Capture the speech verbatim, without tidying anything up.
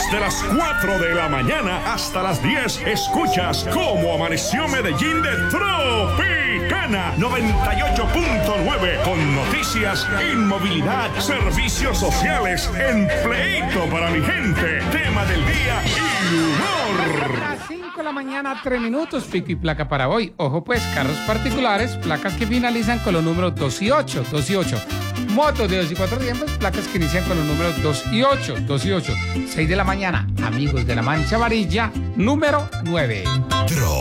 Desde las cuatro de la mañana hasta las diez, escuchas Cómo Amaneció Medellín de Tropicana noventa y ocho punto nueve, con noticias, inmovilidad, servicios sociales, empleito para mi gente, tema del día y humor. A las cinco de la mañana, tres minutos, pico y placa para hoy. Ojo pues, carros particulares, placas que finalizan con los números dos y ocho, dos y ocho. Motos de dos y cuatro tiempos, placas que inician con los números dos y ocho, dos y ocho. seis de la mañana, amigos de la Mancha Amarilla, número nueve. Tro.